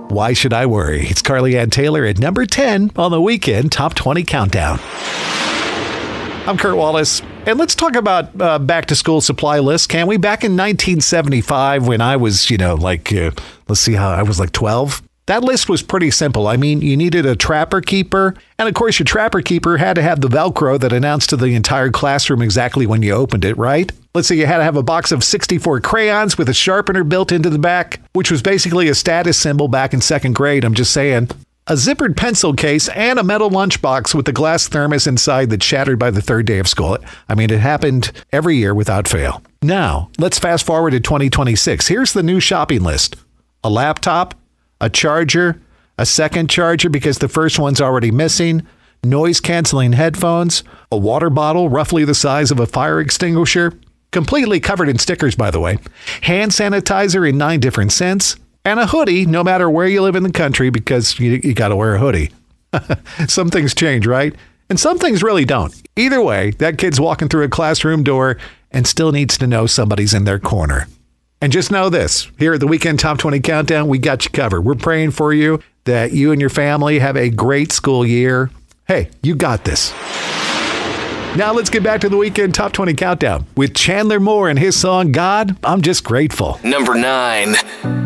Why Should I Worry? It's Carly Ann Taylor at number 10 on the Weekend Top 20 Countdown. I'm Kurt Wallace, and let's talk about back-to-school supply lists, can we? Back in 1975, when I was, let's see how I was like 12. That list was pretty simple. I mean, you needed a trapper keeper, and of course your trapper keeper had to have the Velcro that announced to the entire classroom exactly when you opened it, right? Let's say you had to have a box of 64 crayons with a sharpener built into the back, which was basically a status symbol back in second grade, I'm just saying. A zippered pencil case, and a metal lunchbox with a glass thermos inside that shattered by the third day of school. I mean, it happened every year without fail. Now, let's fast forward to 2026. Here's the new shopping list. A laptop, a charger, a second charger because the first one's already missing, noise-canceling headphones, a water bottle roughly the size of a fire extinguisher, completely covered in stickers, by the way, hand sanitizer in 9 different scents, and a hoodie no matter where you live in the country because you got to wear a hoodie. Some things change, right? And some things really don't. Either way, that kid's walking through a classroom door and still needs to know somebody's in their corner. And just know this, here at the Weekend Top 20 Countdown, we got you covered. We're praying for you that you and your family have a great school year. Hey, you got this. Now let's get back to the Weekend Top 20 Countdown with Chandler Moore and his song, God, I'm Just Grateful. Number 9.